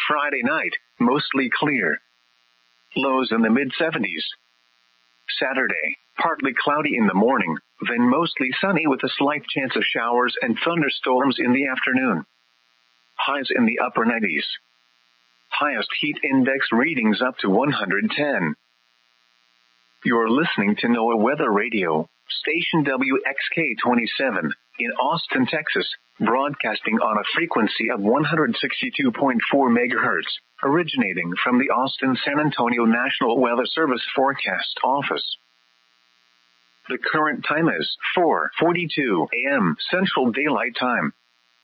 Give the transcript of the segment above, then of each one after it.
Friday night, mostly clear. Lows in the mid-70s. Saturday, partly cloudy in the morning, then mostly sunny with a slight chance of showers and thunderstorms in the afternoon. Highs in the upper 90s. Highest heat index readings up to 110. You're listening to NOAA Weather Radio, station WXK-27, in Austin, Texas, broadcasting on a frequency of 162.4 MHz, originating from the Austin-San Antonio National Weather Service Forecast Office. The current time is 4:42 a.m. Central Daylight Time.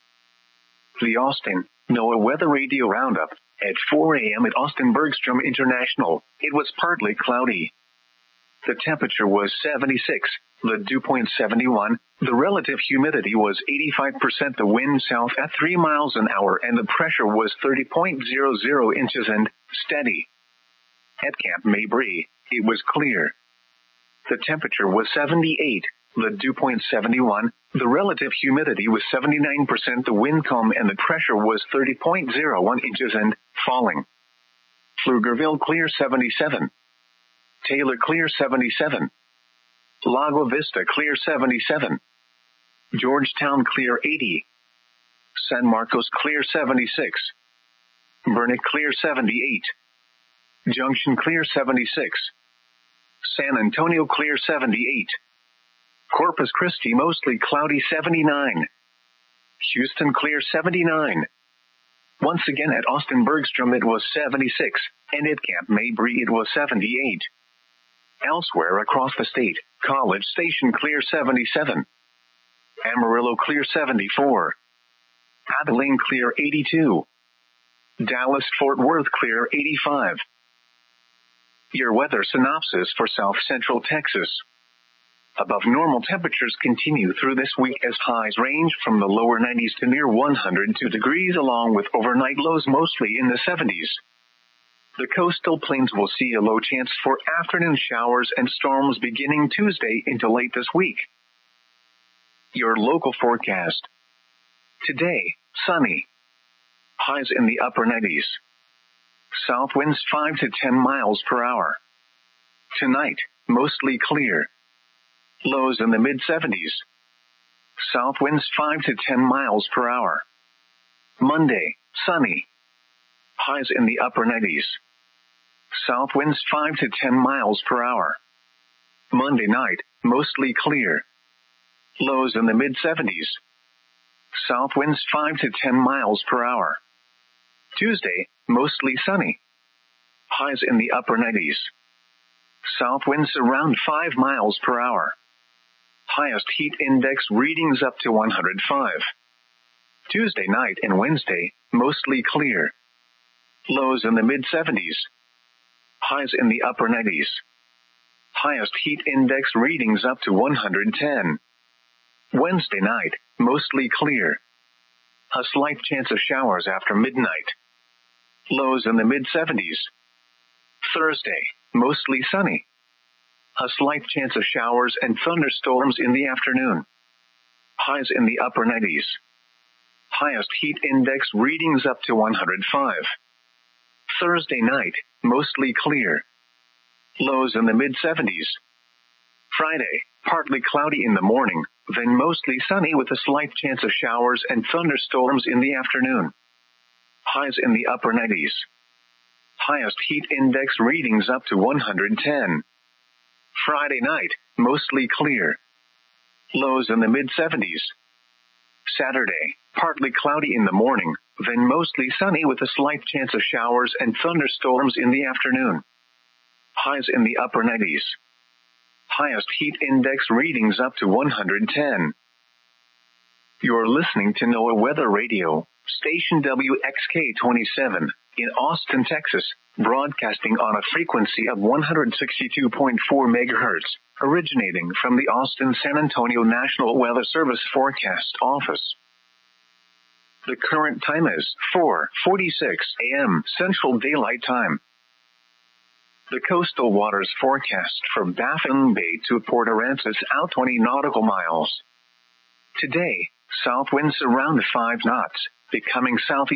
The Austin NOAA Weather Radio Roundup. At 4 a.m. at Austin Bergstrom International, it was partly cloudy. The temperature was 76, the dew point 71, the relative humidity was 85%, the wind south at 3 miles an hour, and the pressure was 30.00 inches and steady. At Camp Mabry, it was clear. The temperature was 78, the dew point 71, the relative humidity was 79%, the wind calm, and the pressure was 30.01 inches and falling. Pflugerville clear 77. Taylor clear 77. Lago Vista clear 77. Georgetown clear 80. San Marcos clear 76. Burnet clear 78. Junction clear 76. San Antonio clear 78. Corpus Christi mostly cloudy 79. Houston clear 79. Once again at Austin Bergstrom it was 76, and at Camp Mabry it was 78. Elsewhere across the state, College Station clear 77. Amarillo clear 74. Abilene clear 82. Dallas-Fort Worth clear 85. Your weather synopsis for South Central Texas. Above normal temperatures continue through this week as highs range from the lower 90s to near 102 degrees, along with overnight lows mostly in the 70s. The coastal plains will see a low chance for afternoon showers and storms beginning Tuesday into late this week. Your local forecast. Today, sunny. Highs in the upper 90s. South winds 5 to 10 miles per hour. Tonight, mostly clear. Lows in the mid-70s. South winds 5 to 10 miles per hour. Monday, sunny. Highs in the upper 90s. South winds 5 to 10 miles per hour. Monday night, mostly clear. Lows in the mid-70s. South winds 5 to 10 miles per hour. Tuesday, mostly sunny. Highs in the upper 90s. South winds around 5 miles per hour. Highest heat index readings up to 105. Tuesday night and Wednesday, mostly clear. Lows in the mid-70s. Highs in the upper 90s. Highest heat index readings up to 110. Wednesday night, mostly clear. A slight chance of showers after midnight. Lows in the mid-70s. Thursday, mostly sunny. A slight chance of showers and thunderstorms in the afternoon. Highs in the upper 90s. Highest heat index readings up to 105. Thursday night, mostly clear. Lows in the mid-70s. Friday, partly cloudy in the morning, then mostly sunny with a slight chance of showers and thunderstorms in the afternoon. Highs in the upper 90s. Highest heat index readings up to 110. Friday night, mostly clear. Lows in the mid-70s. Saturday, partly cloudy in the morning, then mostly sunny with a slight chance of showers and thunderstorms in the afternoon. Highs in the upper 90s. Highest heat index readings up to 110. You're listening to NOAA Weather Radio, station WXK-27, in Austin, Texas, broadcasting on a frequency of 162.4 MHz, originating from the Austin-San Antonio National Weather Service Forecast Office. The current time is 4:46 a.m. Central Daylight Time. The coastal waters forecast from Baffin Bay to Port Aransas out 20 nautical miles. Today, south winds around 5 knots, becoming southeast.